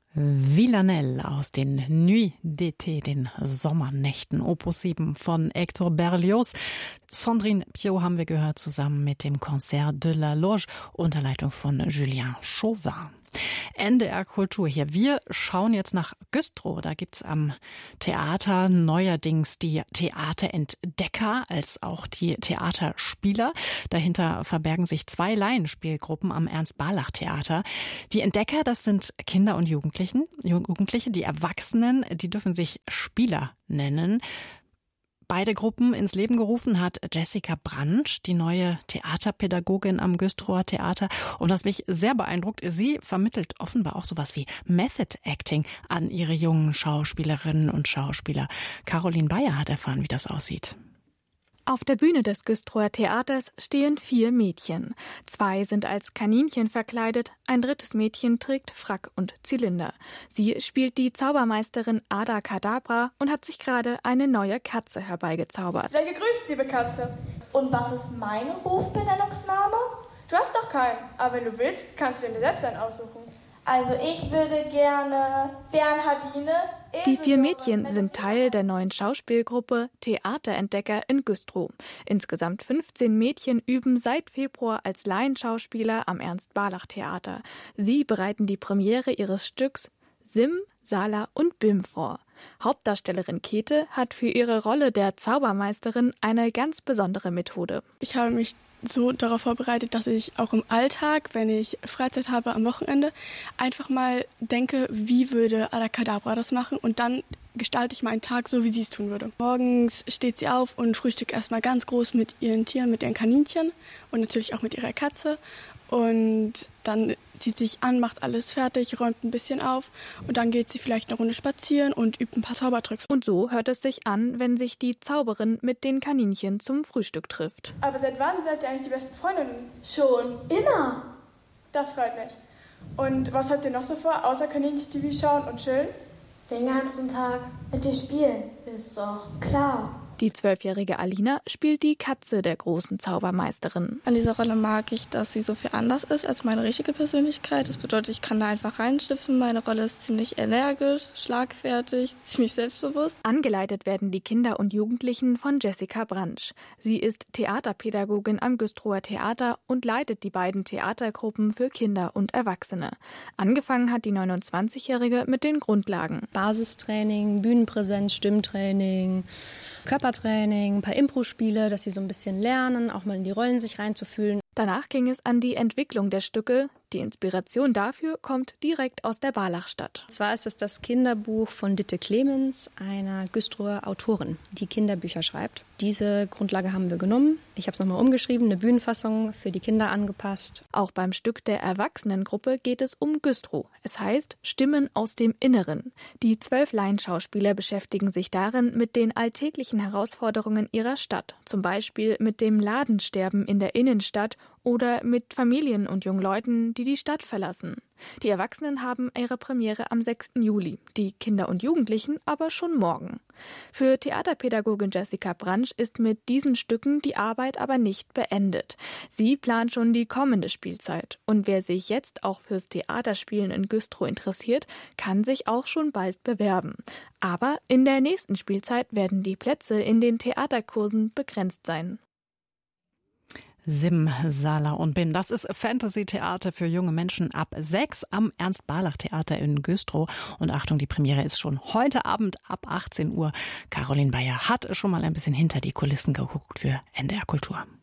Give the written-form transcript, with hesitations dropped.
Villanelle aus den Nuits d'été, den Sommernächten, Opus 7 von Hector Berlioz. Sandrine Piau haben wir gehört, zusammen mit dem Concert de la Loge unter Leitung von Julien Chauvin. NDR Kultur hier. Wir schauen jetzt nach Güstrow. Da gibt's am Theater neuerdings die Theaterentdecker als auch die Theaterspieler. Dahinter verbergen sich 2 Laienspielgruppen am Ernst-Barlach-Theater. Die Entdecker, das sind Kinder und Jugendliche. Die Erwachsenen, die dürfen sich Spieler nennen. Beide Gruppen ins Leben gerufen hat Jessica Brantsch, die neue Theaterpädagogin am Güstrower Theater. Und was mich sehr beeindruckt, sie vermittelt offenbar auch sowas wie Method Acting an ihre jungen Schauspielerinnen und Schauspieler. Caroline Bayer hat erfahren, wie das aussieht. Auf der Bühne des Güstrower Theaters stehen 4 Mädchen. 2 sind als Kaninchen verkleidet, ein 3. Mädchen trägt Frack und Zylinder. Sie spielt die Zaubermeisterin Ada Kadabra und hat sich gerade eine neue Katze herbeigezaubert. Sei gegrüßt, liebe Katze. Und was ist mein Rufbenennungsname? Du hast doch keinen, aber wenn du willst, kannst du dir selbst einen aussuchen. Also ich würde gerne Bernhardine. Die 4 Mädchen sind Teil der neuen Schauspielgruppe Theaterentdecker in Güstrow. Insgesamt 15 Mädchen üben seit Februar als Laienschauspieler am Ernst-Barlach-Theater. Sie bereiten die Premiere ihres Stücks Sim, Sala und Bim vor. Hauptdarstellerin Käthe hat für ihre Rolle der Zaubermeisterin eine ganz besondere Methode. Ich habe mich so darauf vorbereitet, dass ich auch im Alltag, wenn ich Freizeit habe am Wochenende, einfach mal denke, wie würde Ada Kadabra das machen, und dann gestalte ich meinen Tag so, wie sie es tun würde. Morgens steht sie auf und frühstückt erstmal ganz groß mit ihren Tieren, mit ihren Kaninchen und natürlich auch mit ihrer Katze. Und dann zieht sich an, macht alles fertig, räumt ein bisschen auf und dann geht sie vielleicht eine Runde spazieren und übt ein paar Zaubertricks. Und so hört es sich an, wenn sich die Zauberin mit den Kaninchen zum Frühstück trifft. Aber seit wann seid ihr eigentlich die besten Freundinnen? Schon immer. Das freut mich. Und was habt ihr noch so vor, außer Kaninchen-TV schauen und chillen? Den ganzen Tag mit dir spielen, ist doch klar. Die 12-jährige Alina spielt die Katze der großen Zaubermeisterin. An dieser Rolle mag ich, dass sie so viel anders ist als meine richtige Persönlichkeit. Das bedeutet, ich kann da einfach reinschlüpfen. Meine Rolle ist ziemlich energisch, schlagfertig, ziemlich selbstbewusst. Angeleitet werden die Kinder und Jugendlichen von Jessica Brantsch. Sie ist Theaterpädagogin am Güstrower Theater und leitet die beiden Theatergruppen für Kinder und Erwachsene. Angefangen hat die 29-jährige mit den Grundlagen. Basistraining, Bühnenpräsenz, Stimmtraining, Körpertraining, ein paar Impro-Spiele, dass sie so ein bisschen lernen, auch mal in die Rollen sich reinzufühlen. Danach ging es an die Entwicklung der Stücke. Die Inspiration dafür kommt direkt aus der Barlachstadt. Und zwar ist es das Kinderbuch von Ditte Clemens, einer Güstrower Autorin, die Kinderbücher schreibt. Diese Grundlage haben wir genommen. Ich habe es nochmal umgeschrieben, eine Bühnenfassung für die Kinder angepasst. Auch beim Stück der Erwachsenengruppe geht es um Güstrow. Es heißt Stimmen aus dem Inneren. Die 12 Laienschauspieler beschäftigen sich darin mit den alltäglichen Herausforderungen ihrer Stadt. Zum Beispiel mit dem Ladensterben in der Innenstadt oder mit Familien und jungen Leuten, die die Stadt verlassen. Die Erwachsenen haben ihre Premiere am 6. Juli, die Kinder und Jugendlichen aber schon morgen. Für Theaterpädagogin Jessica Brantsch ist mit diesen Stücken die Arbeit aber nicht beendet. Sie plant schon die kommende Spielzeit. Und wer sich jetzt auch fürs Theaterspielen in Güstrow interessiert, kann sich auch schon bald bewerben. Aber in der nächsten Spielzeit werden die Plätze in den Theaterkursen begrenzt sein. Sim, Sala und Bim. Das ist Fantasy-Theater für junge Menschen ab 6 am Ernst-Barlach-Theater in Güstrow. Und Achtung, die Premiere ist schon heute Abend ab 18 Uhr. Caroline Bayer hat schon mal ein bisschen hinter die Kulissen geguckt für NDR Kultur.